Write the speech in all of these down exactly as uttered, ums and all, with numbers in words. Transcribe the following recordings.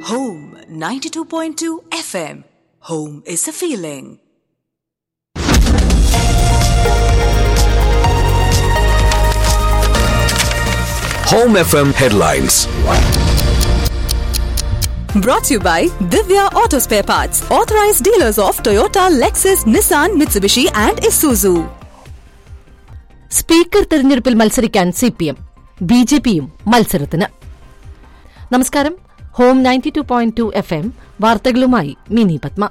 Home ninety-two point two F M. Home is a feeling. Home F M headlines. Brought to you by Divya Auto Spare Parts, authorized dealers of Toyota, Lexus, Nissan, Mitsubishi and Isuzu. Speaker തെരഞ്ഞെടുപ്പിൽ മത്സരിക്കാൻ C P M, B J പിയും മത്സരത്തിന്. നമസ്കാരം. Home ninety two point two F M വാർത്തകളുമായി mini Padma.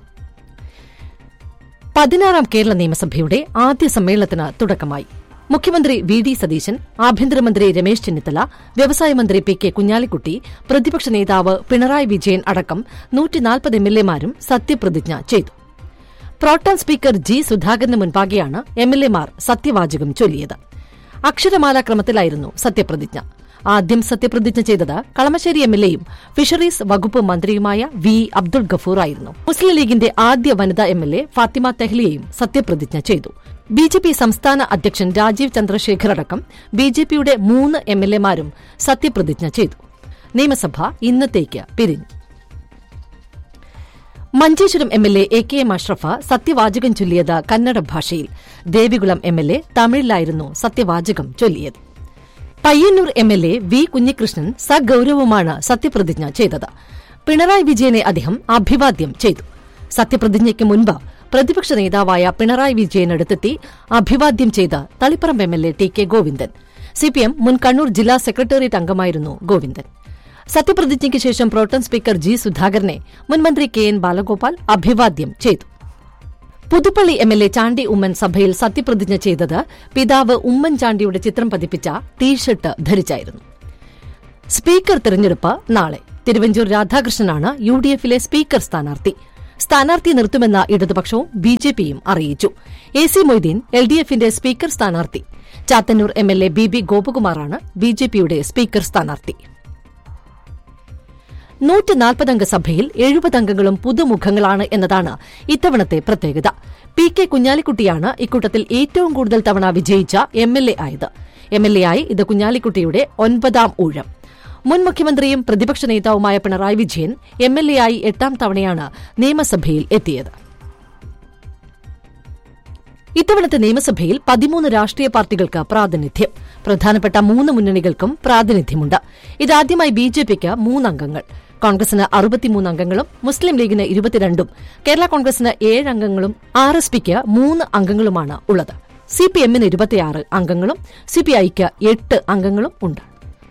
പതിനാറാം കേരള നിയമസഭയുടെ ആദ്യ സമ്മേളനത്തിന് തുടക്കമായി. മുഖ്യമന്ത്രി വി ഡി സതീശൻ, ആഭ്യന്തരമന്ത്രി രമേശ് ചെന്നിത്തല, വ്യവസായ മന്ത്രി പി കെ കുഞ്ഞാലിക്കുട്ടി, പ്രതിപക്ഷ നേതാവ് പിണറായി വിജയൻ അടക്കം നൂറ്റിനാൽപ്പത് എം എൽ എമാരും സത്യപ്രതിജ്ഞ ചെയ്തു. പ്രോട്ടം സ്പീക്കർ ജി സുധാകരന് മുൻപാകെയാണ് എം എൽ എമാർ സത്യവാചകം ചൊല്ലിയത്. അക്ഷരമാല ക്രമത്തിലായിരുന്നു സത്യപ്രതിജ്ഞ. ആദ്യം സത്യപ്രതിജ്ഞ ചെയ്തത് കളമശ്ശേരി എം എൽ എയും ഫിഷറീസ് വകുപ്പ് മന്ത്രിയുമായ വി അബ്ദുൾ ഗഫൂർ ആയിരുന്നു. മുസ്ലിം ലീഗിന്റെ ആദ്യ വനിതാ എം എൽ എ ഫാത്തിമ തെഹ്ലിയയും സത്യപ്രതിജ്ഞ ചെയ്തു. ബി ജെ പി സംസ്ഥാന അധ്യക്ഷൻ രാജീവ് ചന്ദ്രശേഖർ അടക്കം ബി ജെ പിയുടെ മൂന്ന് എം എൽ എമാരും സത്യപ്രതിജ്ഞ ചെയ്തു. നിയമസഭ ഇന്നത്തേക്ക് പിരിഞ്ഞു. Manjeshwaram M L A A K M Ashraf സത്യവാചകം ചൊല്ലിയത് കന്നഡ ഭാഷയിൽ. ദേവികുളം എം എൽ എ തമിഴിലായിരുന്നു സത്യവാചകം ചൊല്ലിയത്. Payyanur M L A V Kunhikrishnan സഗൌരവമാണ് സത്യപ്രതിജ്ഞ ചെയ്തത്. പിണറായി വിജയനെ അദ്ദേഹം അഭിവാദ്യം ചെയ്തു. സത്യപ്രതിജ്ഞയ്ക്ക് മുൻപ് പ്രതിപക്ഷ നേതാവായ പിണറായി വിജയനടുത്തെത്തി അഭിവാദ്യം ചെയ്ത് Taliparamba M L A T K Govindan. CPM മുൻ കണ്ണൂർ ജില്ലാ സെക്രട്ടേറിയറ്റ് അംഗമായിരുന്നു ഗോവിന്ദൻ. സത്യപ്രതിജ്ഞയ്ക്ക് ശേഷം പ്രോട്ടം സ്പീക്കർ ജി സുധാകരനെ മുൻമന്ത്രി കെ എൻ ബാലഗോപാൽ അഭിവാദ്യം ചെയ്തു. Puthuppally M L A Chandy Oommen സഭയിൽ സത്യപ്രതിജ്ഞ ചെയ്തത് പിതാവ് ഉമ്മൻചാണ്ടിയുടെ ചിത്രം പതിപ്പിച്ച ടീഷർട്ട് ധരിച്ചായിരുന്നു. സ്പീക്കർ തെരഞ്ഞെടുപ്പ് നാളെ. തിരുവഞ്ചൂർ രാധാകൃഷ്ണനാണ് യു ഡി എഫിലെ സ്പീക്കർ സ്ഥാനാർത്ഥി. സ്ഥാനാർത്ഥി നിർത്തുമെന്ന ഇടതുപക്ഷവും ബി ജെ പിയും അറിയിച്ചു. A C Moideen L D എഫിന്റെ സ്പീക്കർ സ്ഥാനാർത്ഥി. Chathannoor M L A B B ഗോപകുമാറാണ് B J പിയുടെ സ്പീക്കർ സ്ഥാനാർത്ഥി. നൂറ്റിനാൽപ്പതംഗ സഭയിൽ എഴുപത് അംഗങ്ങളും പുതുമുഖങ്ങളാണ് എന്നതാണ് ഇത്തവണത്തെ പ്രത്യേകത. പി കെ കുഞ്ഞാലിക്കുട്ടിയാണ് ഇക്കൂട്ടത്തിൽ ഏറ്റവും കൂടുതൽ തവണ വിജയിച്ച എം എൽ എ ആയത്. എം എൽ എ ആയി ഇത് കുഞ്ഞാലിക്കുട്ടിയുടെ ഒൻപതാം ഊഴം. മുൻ മുഖ്യമന്ത്രിയും പ്രതിപക്ഷ നേതാവുമായ Pinarayi Vijayan M L A ആയി എട്ടാം തവണയാണ് നിയമസഭയിൽ എത്തിയത്. ഇത്തവണത്തെ നിയമസഭയിൽ പതിമൂന്ന് രാഷ്ട്രീയ പാർട്ടികൾക്ക് പ്രാതിനിധ്യം. പ്രധാനപ്പെട്ട മൂന്ന് മുന്നണികൾക്കും പ്രാതിനിധ്യമുണ്ട്. ഇതാദ്യമായി ബി ജെ പിക്ക് മൂന്നംഗങ്ങൾ, കോൺഗ്രസിന് അറുപത്തിമൂന്ന് അംഗങ്ങളും മുസ്ലിം ലീഗിന് ഇരുപത്തിരണ്ടും കേരള കോൺഗ്രസിന് ഏഴ് അംഗങ്ങളും ആർ എസ് പിക്ക് മൂന്ന് അംഗങ്ങളുമാണ് ഉള്ളത്. സി പി എമ്മിന് ഇരുപത്തിയാറ് അംഗങ്ങളും സിപിഐക്ക് എട്ട് അംഗങ്ങളും ഉണ്ട്.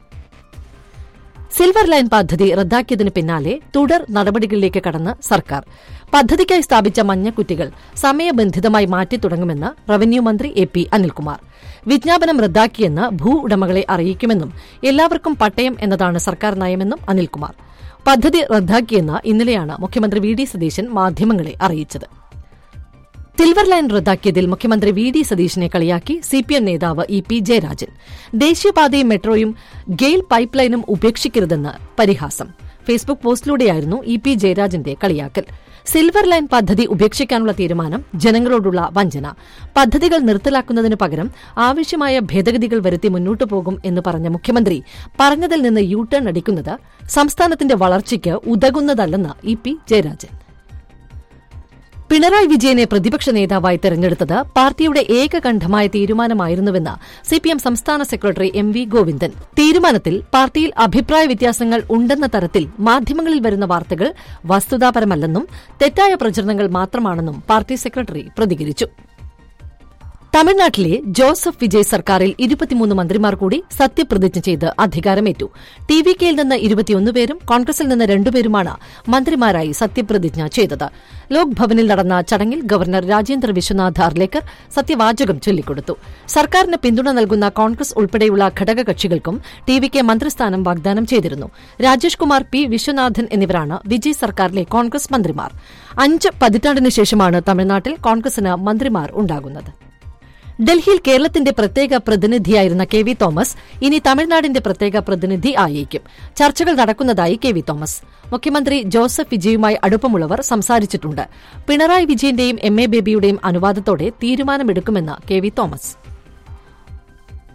സിൽവർ ലൈൻ പദ്ധതി റദ്ദാക്കിയതിനു പിന്നാലെ തുടർ നടപടികളിലേക്ക് കടന്ന് സർക്കാർ. പദ്ധതിക്കായി സ്ഥാപിച്ച മഞ്ഞക്കുറ്റികൾ സമയബന്ധിതമായി മാറ്റിത്തുടങ്ങുമെന്ന് റവന്യൂ മന്ത്രി എ പി അനിൽകുമാർ. വിജ്ഞാപനം റദ്ദാക്കിയെന്ന് ഭൂ ഉടമകളെ അറിയിക്കുമെന്നും എല്ലാവർക്കും പട്ടയം എന്നതാണ് സർക്കാർ നയമെന്നും അനിൽകുമാർ. പദ്ധതി റദ്ദാക്കിയെന്ന് ഇന്നലെയാണ് മുഖ്യമന്ത്രി വി ഡി സതീശൻ മാധ്യമങ്ങളെ അറിയിച്ചത്. സിൽവർ ലൈൻ റദ്ദാക്കിയതിൽ മുഖ്യമന്ത്രി വി ഡി സതീശനെ കളിയാക്കി സിപിഎം നേതാവ് E P Jayarajan. ദേശീയപാതയും മെട്രോയും GAIL pipe ലൈനും ഉപേക്ഷിക്കരുതെന്ന് പരിഹാസം. ഫേസ്ബുക്ക് പോസ്റ്റിലൂടെയായിരുന്നു ഇ പി ജയരാജന്റെ കളിയാക്കൽ. സിൽവർ ലൈൻ പദ്ധതി ഉപേക്ഷിക്കാനുള്ള തീരുമാനം ജനങ്ങളോടുള്ള വഞ്ചന. പദ്ധതികൾ നിർത്തലാക്കുന്നതിന് പകരം ആവശ്യമായ ഭേദഗതികൾ വരുത്തി മുന്നോട്ടു പോകും എന്ന് പറഞ്ഞ മുഖ്യമന്ത്രി പറഞ്ഞതിൽ നിന്ന് യു ടേൺ അടിക്കുന്നത് സംസ്ഥാനത്തിന്റെ വളർച്ചയ്ക്ക് ഉതകുന്നതല്ലെന്ന് ഇ പി ജയരാജൻ. പിണറായി വിജയനെ പ്രതിപക്ഷ നേതാവായി തെരഞ്ഞെടുത്തത് പാർട്ടിയുടെ ഏകകണ്ഠമായ തീരുമാനമായിരുന്നുവെന്ന് സിപിഎം സംസ്ഥാന സെക്രട്ടറി എം വി ഗോവിന്ദൻ. തീരുമാനത്തിൽ പാർട്ടിയിൽ അഭിപ്രായ വ്യത്യാസങ്ങൾ ഉണ്ടെന്ന തരത്തിൽ മാധ്യമങ്ങളിൽ വരുന്ന വാർത്തകൾ വസ്തുതാപരമല്ലെന്നും തെറ്റായ പ്രചരണങ്ങൾ മാത്രമാണെന്നും പാർട്ടി സെക്രട്ടറി പ്രതികരിച്ചു. തമിഴ്നാട്ടിലെ ജോസഫ് വിജയ് സർക്കാരിൽ ഇരുപത്തിമൂന്ന് മന്ത്രിമാർ കൂടി സത്യപ്രതിജ്ഞ ചെയ്ത് അധികാരമേറ്റു. ടി വി കെയിൽ നിന്ന് ഇരുപത്തിയൊന്ന് പേരും കോൺഗ്രസിൽ നിന്ന് രണ്ടുപേരുമാണ് മന്ത്രിമാരായി സത്യപ്രതിജ്ഞ ചെയ്തത്. ലോക്ഭവനിൽ നടന്ന ചടങ്ങിൽ ഗവർണർ രാജേന്ദ്ര വിശ്വനാഥ് അർലേക്കർ സത്യവാചകം ചൊല്ലിക്കൊടുത്തു. സർക്കാരിന് പിന്തുണ നൽകുന്ന കോൺഗ്രസ് ഉൾപ്പെടെയുള്ള ഘടകകക്ഷികൾക്കും ടി വി കെ മന്ത്രിസ്ഥാനം വാഗ്ദാനം ചെയ്തിരുന്നു. രാജേഷ് കുമാർ, പി വിശ്വനാഥൻ എന്നിവരാണ് വിജയ് സർക്കാരിലെ കോൺഗ്രസ് മന്ത്രിമാർ. അഞ്ച് പതിറ്റാണ്ടിന് ശേഷമാണ് തമിഴ്നാട്ടിൽ കോൺഗ്രസിന് മന്ത്രിമാർ ഉണ്ടാകുന്നത്. ഡൽഹിയിൽ കേരളത്തിന്റെ പ്രത്യേക പ്രതിനിധിയായിരുന്ന കെ വി തോമസ് ഇനി തമിഴ്നാടിന്റെ പ്രത്യേക പ്രതിനിധി ആയേക്കും. ചർച്ചകൾ നടക്കുന്നതായി കെ വി തോമസ്. മുഖ്യമന്ത്രി ജോസഫ് വിജയുമായി അടുപ്പമുള്ളവർ സംസാരിച്ചിട്ടുണ്ട്. പിണറായി വിജയന്റെയും എം എ ബേബിയുടെയും അനുവാദത്തോടെ തീരുമാനമെടുക്കുമെന്ന് K V Thomas.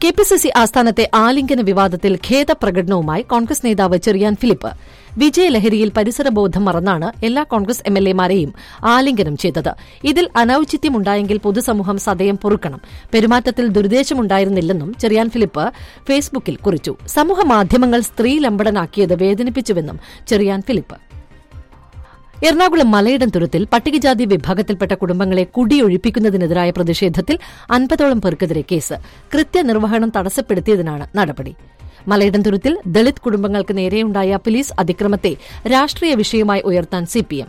K P C C ആസ്ഥാനത്തെ ആലിംഗന വിവാദത്തിൽ ഖേദപ്രകടനവുമായി കോൺഗ്രസ് നേതാവ് ചെറിയാൻ ഫിലിപ്പ്. വിജയലഹരിയിൽ പരിസരബോധം മറന്നാണ് എല്ലാ കോൺഗ്രസ് എം എൽ എമാരെയും ആലിംഗനം ചെയ്തത്. ഇതിൽ അനൌചിത്യമുണ്ടായെങ്കിൽ പൊതുസമൂഹം സദയം പൊറുക്കണം. പെരുമാറ്റത്തിൽ ദുരുദ്ദേശമുണ്ടായിരുന്നില്ലെന്നും ചെറിയാൻ ഫിലിപ്പ് ഫേസ്ബുക്കിൽ കുറിച്ചു. സമൂഹമാധ്യമങ്ങൾ സ്ത്രീലമ്പടനാക്കിയത് വേദനിപ്പിച്ചുവെന്നും ചെറിയാൻ ഫിലിപ്പ്. എറണാകുളം മലയിടംതുരുത്തിൽ പട്ടികജാതി വിഭാഗത്തിൽപ്പെട്ട കുടുംബങ്ങളെ കുടിയൊഴിപ്പിക്കുന്നതിനെതിരായ പ്രതിഷേധത്തിൽ അൻപതോളം പേർക്കെതിരെ കേസ്. കൃത്യനിർവഹണം തടസ്സപ്പെടുത്തിയതിനാണ് നടപടി. മലയിടംതുരുത്തിൽ ദളിത് കുടുംബങ്ങൾക്ക് നേരെയുണ്ടായ പോലീസ് അതിക്രമത്തെ രാഷ്ട്രീയ വിഷയമായി ഉയർത്താൻ സിപിഎം.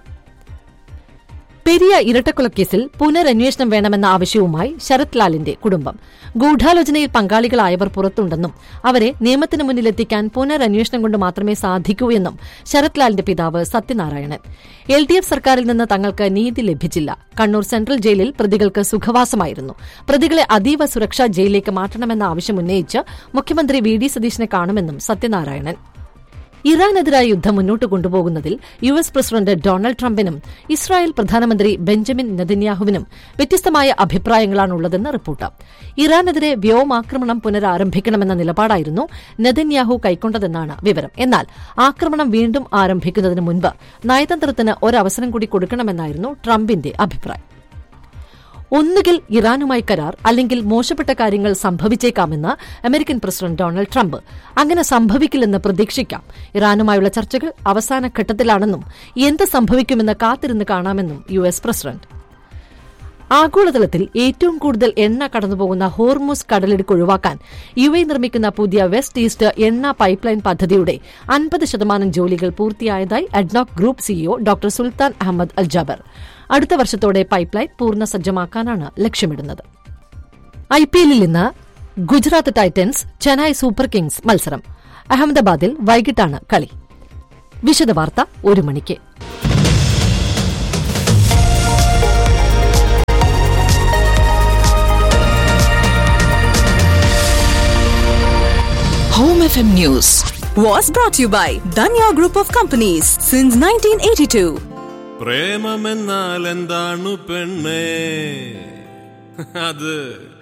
പെരിയ ഇരട്ടക്കൊലക്കേസിൽ പുനരന്വേഷണം വേണമെന്ന ആവശ്യവുമായി ശരത് ലാലിന്റെ കുടുംബം. ഗൂഢാലോചനയിൽ പങ്കാളികളായവർ പുറത്തുണ്ടെന്നും അവരെ നിയമത്തിന് മുന്നിലെത്തിക്കാൻ പുനരന്വേഷണം കൊണ്ട് മാത്രമേ സാധിക്കൂ എന്നും ശരത് ലാലിന്റെ പിതാവ് സത്യനാരായണൻ. എൽ ഡി എഫ് സർക്കാരിൽ നിന്ന് തങ്ങൾക്ക് നീതി ലഭിച്ചില്ല. കണ്ണൂർ സെൻട്രൽ ജയിലിൽ പ്രതികൾക്ക് സുഖവാസമായിരുന്നു. പ്രതികളെ അതീവ സുരക്ഷാ ജയിലിലേക്ക് മാറ്റണമെന്ന ആവശ്യം ഉന്നയിച്ച് മുഖ്യമന്ത്രി വി ഡി സതീശനെ കാണുമെന്നും സത്യനാരായണൻ. ഇറാനെതിരായ യുദ്ധം മുന്നോട്ട് കൊണ്ടുപോകുന്നതിൽ U S president Donald ട്രംപിനും Israel പ്രധാനമന്ത്രി ബെഞ്ചമിൻ നെതന്യാഹുവിനും വ്യത്യസ്തമായ അഭിപ്രായങ്ങളാണുള്ളതെന്ന് റിപ്പോർട്ട്. ഇറാനെതിരെ വ്യോമാക്രമണം പുനരാരംഭിക്കണമെന്ന നിലപാടായിരുന്നു നെതന്യാഹു കൈക്കൊണ്ടതെന്നാണ് വിവരം. എന്നാൽ ആക്രമണം വീണ്ടും ആരംഭിക്കുന്നതിന് മുൻപ് നയതന്ത്രത്തിന് ഒരവസരം കൂടി കൊടുക്കണമെന്നായിരുന്നു ട്രംപിന്റെ അഭിപ്രായം. ഒന്നുകിൽ ഇറാനുമായി കരാർ, അല്ലെങ്കിൽ മോശപ്പെട്ട കാര്യങ്ങൾ സംഭവിച്ചേക്കാമെന്ന് അമേരിക്കൻ പ്രസിഡന്റ് ഡൊണാൾഡ് ട്രംപ്. അങ്ങനെ സംഭവിക്കില്ലെന്ന് പ്രതീക്ഷിക്കാം. ഇറാനുമായുള്ള ചർച്ചകൾ അവസാന ഘട്ടത്തിലാണെന്നും എന്ത് സംഭവിക്കുമെന്ന് കാത്തിരുന്ന് കാണാമെന്നും യു എസ് പ്രസിഡന്റ്. ആഗോളതലത്തിൽ ഏറ്റവും കൂടുതൽ എണ്ണ കടന്നുപോകുന്ന ഹോർമുസ് കടലിടുക്ക് ഒഴിവാക്കാൻ യു എ നിർമ്മിക്കുന്ന പുതിയ വെസ്റ്റ് ഈസ്റ്റ് എണ്ണ പൈപ്പ് ലൈൻ പദ്ധതിയുടെ അൻപത് ശതമാനം ജോലികൾ പൂർത്തിയായതായി അഡ്നോക് ഗ്രൂപ്പ് സിഇഒ ഡോക്ടർ സുൽത്താൻ അഹമ്മദ് അൽ ജബർ. അടുത്ത വർഷത്തോടെ പൈപ്പ് ലൈൻ പൂർണ്ണ സജ്ജമാക്കാനാണ് ലക്ഷ്യമിടുന്നത്. ഐപിഎല്ലിൽ ഇന്ന് Gujarat Titans Chennai super Kings മത്സരം. അഹമ്മദാബാദിൽ വൈകിട്ടാണ് കളി. വിശദവാർത്ത ഒരു മണിക്ക്. Home F M News was brought to you by Danya Group of Companies since nineteen eighty-two. പ്രേമമെന്നാൽ എന്താണ് പെണ്ണേ? അത്